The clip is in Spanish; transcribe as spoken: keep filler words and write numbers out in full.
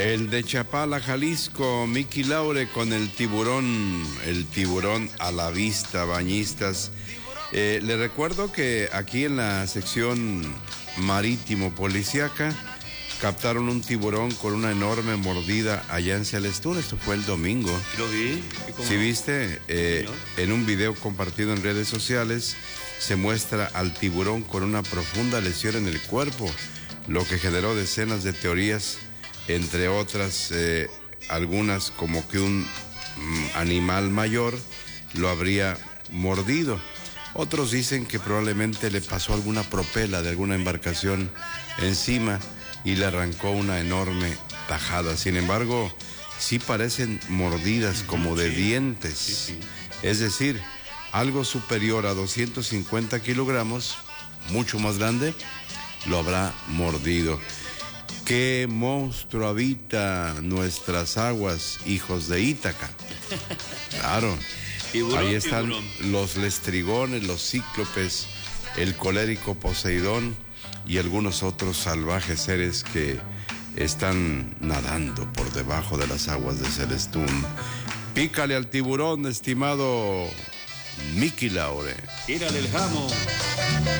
El de Chapala, Jalisco, Miki Laure con el tiburón, el tiburón a la vista, bañistas. Eh, le recuerdo que aquí en la sección marítimo policíaca captaron un tiburón con una enorme mordida allá en Celestún. Esto fue el domingo. Lo vi. ¿Sí viste? Eh, en un video compartido en redes sociales se muestra al tiburón con una profunda lesión en el cuerpo, lo que generó decenas de teorías, entre otras eh, algunas como que un mm, animal mayor lo habría mordido. Otros dicen que probablemente le pasó alguna propela de alguna embarcación encima y le arrancó una enorme tajada. Sin embargo, sí parecen mordidas como de dientes. Sí, sí. Es decir, algo superior a doscientos cincuenta kilogramos, mucho más grande, lo habrá mordido. ¿Qué monstruo habita nuestras aguas, hijos de Ítaca? Claro. Tiburón, Ahí están tiburón. los lestrigones, los cíclopes, el colérico Poseidón y algunos otros salvajes seres que están nadando por debajo de las aguas de Celestún. Pícale al tiburón, estimado Miki Laure. Tírale el jamo.